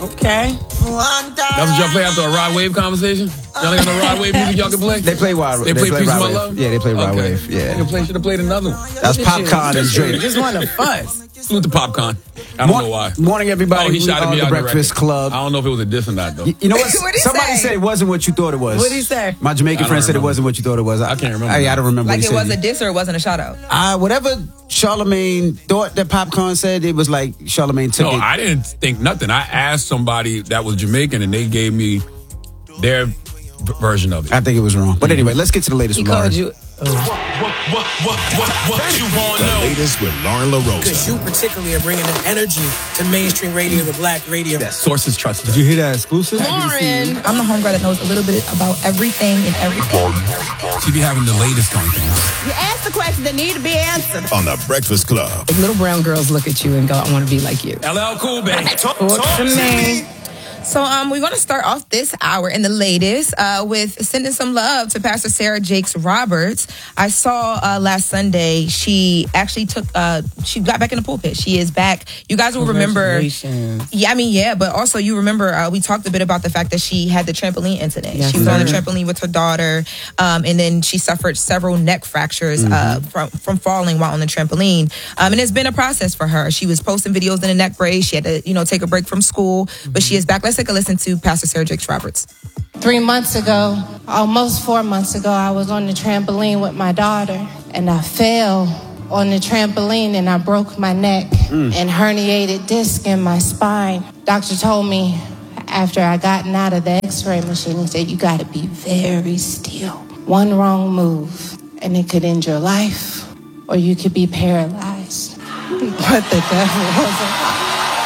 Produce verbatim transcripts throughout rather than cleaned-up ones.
Okay. That's what y'all play after a Rod Wave conversation? Y'all ain't got no Rod Wave music y'all can play? They play Rod Wave. They play Peace of My Wave. Love? Yeah, they play Rod Okay. Wave. Yeah. They play, should have played another one. That's Popcorn and Drake. Just want to fuss. Salute to Popcorn. I don't Mor- know why. Morning, everybody. Oh, he We shot are me the out Breakfast record. Club. I don't know if it was a diss or not, though. You, you know what? What'd he Somebody say? said it wasn't what you thought it was. What'd he say? My Jamaican I friend don't said it remember. wasn't what you thought it was. I, I can't remember. I, I don't remember Like what he it was said. a diss or it wasn't a shout out. Uh, whatever Charlemagne thought that Popcorn said, it was like Charlemagne took No, it. I didn't think nothing. I asked somebody that was Jamaican, and they gave me their v- version of it. I think it was wrong. But anyway, let's get to the latest He with Lauren. called you. What, what, what, what, what you want to know? The latest with Lauren Because LaRosa. you particularly are bringing an energy to mainstream radio, the black radio. Sources trusted. Did you hear that exclusive? Lauren. I'm the homegirl that knows a little bit about everything and everything. She be having the latest on things. You ask the questions that need to be answered. On the Breakfast Club. If little brown girls look at you and go, I want to be like you. L L Cool, baby. Talk to me. So um, we're going to start off this hour in the latest uh, with sending some love to Pastor Sarah Jakes Roberts. I saw uh, last Sunday she actually took, uh, she got back in the pulpit. She is back. You guys will remember. Yeah, I mean, yeah, but also you remember uh, we talked a bit about the fact that she had the trampoline incident. Yes, she was on the sir. trampoline with her daughter, um, and then she suffered several neck fractures uh, from, from falling while on the trampoline. Um, and it's been a process for her. She was posting videos in a neck brace. She had to, you know, take a break from school, but she is back. Let's take a listen to Pastor Sarah Jakes Roberts. Three months ago, almost four months ago, I was on the trampoline with my daughter, and I fell on the trampoline and I broke my neck and herniated disc in my spine. Doctor told me after I gotten out of the x-ray machine, he said, you gotta be very still. One wrong move and it could end your life, or you could be paralyzed. But the devil wasn't.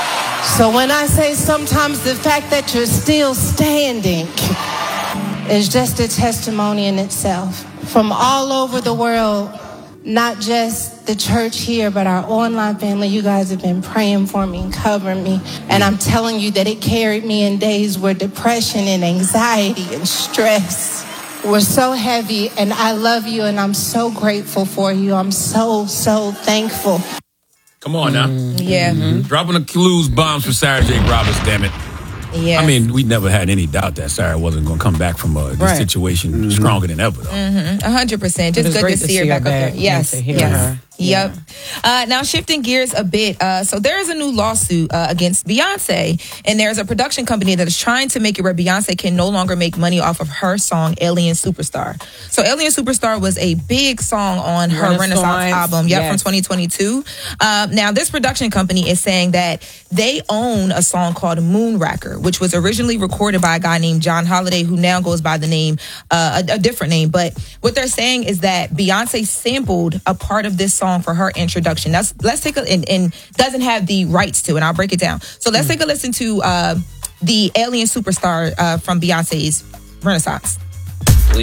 So when I say sometimes the fact that you're still standing is just a testimony in itself. From all over the world, not just the church here, but our online family, you guys have been praying for me and covering me. And I'm telling you that it carried me in days where depression and anxiety and stress were so heavy. And I love you and I'm so grateful for you. I'm so, so thankful. Come on now. Yeah. Dropping the clues bombs for Sarah Jake Roberts, damn it. Yeah. I mean, we never had any doubt that Sarah wasn't going to come back from uh, this Right. situation stronger than ever, though. A hundred percent. It Just was good great to see her back up there. Yes. and to hear Yes. her. Yep. Uh, now shifting gears a bit. Uh, so there is a new lawsuit uh, against Beyonce, and there's a production company that is trying to make it where Beyonce can no longer make money off of her song "Alien Superstar." So "Alien Superstar" was a big song on her Renaissance, Renaissance album, yep, yes. from twenty twenty-two. Um, now this production company is saying that they own a song called "Moonraker," which was originally recorded by a guy named John Holiday, who now goes by the name uh, a, a different name. But what they're saying is that Beyonce sampled a part of this song for her introduction. That's let's take a and, and doesn't have the rights to, and I'll break it down. So let's take a listen to uh, the "Alien Superstar" uh, from Beyonce's Renaissance.